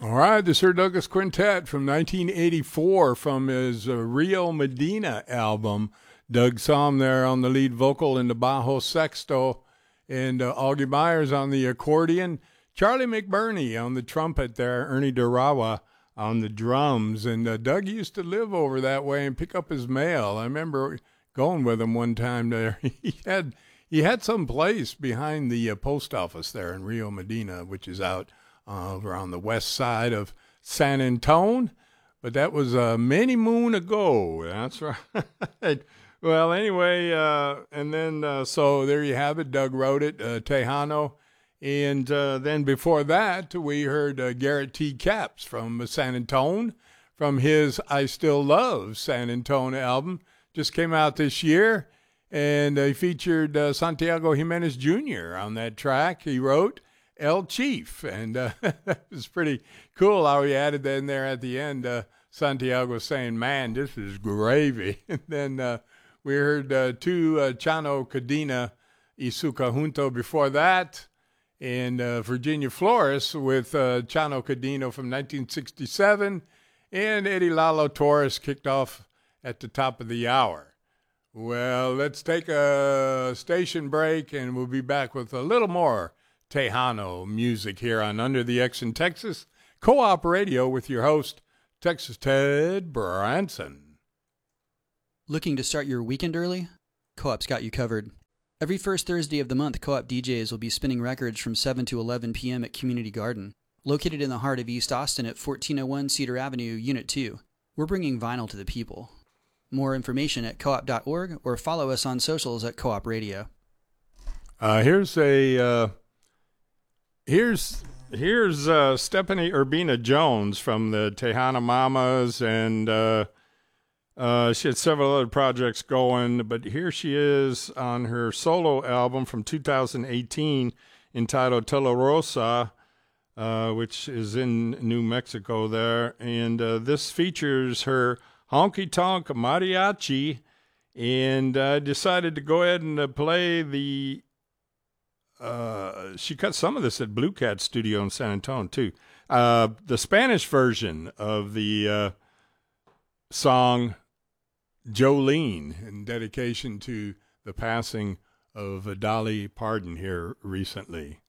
All right, the Sir Douglas Quintet from 1984 from his Rio Medina album. Doug Sahm there on the lead vocal and the bajo sexto, and Augie Myers on the accordion. Charlie McBurney on the trumpet there, Ernie Darawa on the drums. And Doug used to live over that way and pick up his mail. I remember going with him one time there. He had some place behind the post office there in Rio Medina, which is out over on the west side of San Antone. But that was many moon ago. That's right. Well, anyway, and then so there you have it. Doug wrote it, Tejano. And then before that, we heard Garrett T. Capps from San Antone from his I Still Love San Antone album. Just came out this year, and he featured Santiago Jimenez Jr. on that track. He wrote El Chief, and it was pretty cool how he added that in there at the end. Santiago saying, "Man, this is gravy." And then we heard two Chano Cadena y su conjunto before that, and Virginia Flores with Chano Cadeno from 1967, and Eddie Lalo Torres kicked off at the top of the hour. Well, let's take a station break, and we'll be back with a little more Tejano music here on Under the X in Texas, Co-op Radio with your host, Texas Ted Branson. Looking to start your weekend early? Co-op's got you covered. Every first Thursday of the month, Co-op DJs will be spinning records from 7 to 11 p.m. at Community Garden, located in the heart of East Austin at 1401 Cedar Avenue, Unit 2. We're bringing vinyl to the people. More information at coop.org or follow us on socials at Co-op Radio. Here's Stephanie Urbina Jones from the Tejana Mamas, and she had several other projects going, but here she is on her solo album from 2018 entitled Telerosa, which is in New Mexico there. And this features her honky tonk mariachi, and I decided to go ahead and play the she cut some of this at Blue Cat Studio in San Antonio too. The Spanish version of the song Jolene, in dedication to the passing of Dolly Parton here recently.